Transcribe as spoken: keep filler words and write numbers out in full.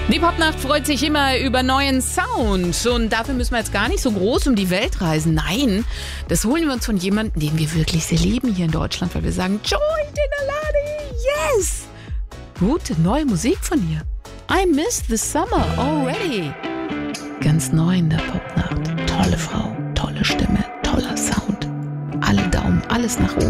Die Popnacht freut sich immer über neuen Sound und dafür müssen wir jetzt gar nicht so groß um die Welt reisen. Nein, das holen wir uns von jemandem, den wir wirklich sehr lieben hier in Deutschland, weil wir sagen, Joy Denalani, yes! Gute neue Musik von ihr. I miss the summer already. Ganz neu in der Popnacht. Tolle Frau, tolle Stimme, toller Sound. Alle Daumen, alles nach oben.